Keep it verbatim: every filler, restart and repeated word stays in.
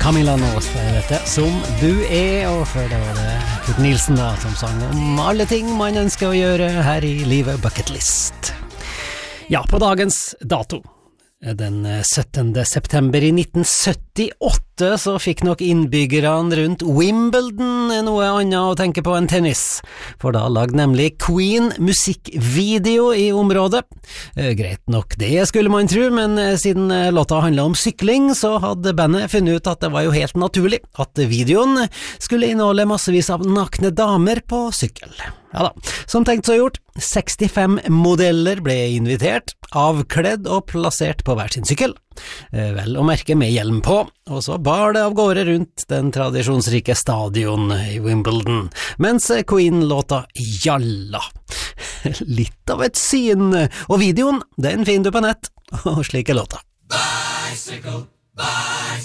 Camilla Nås er dette, som du er, og før det var det Kurt Nielsen da, som sang om alle ting man ønsker å gjøre her i livet, bucket list. Ja, på dagens dato, den syttende september i nitten syttiåtte, så fikk nok innbyggerne rundt Wimbledon noe annet å tenke på enn tennis, for da lagde nemlig Queen musikkvideo i området. Eh, greit nok det skulle man tro, men siden låta handlet om sykling, så hadde bandet funnet ut at det var jo helt naturlig at videoen skulle inneholde massevis av nakne damer på sykkel. Ja da, som tenkt så gjort, sekstifem modeller ble invitert, avkledd og plassert på hver sin sykkel, vel å merke med hjelm på, og så bar det av gårde rundt den tradisjonsrike stadion i Wimbledon, mens Queen låta jalla. Litt av et syn, og videoen, den finner du på nett, og slik er låta. Bicycle, bicycle.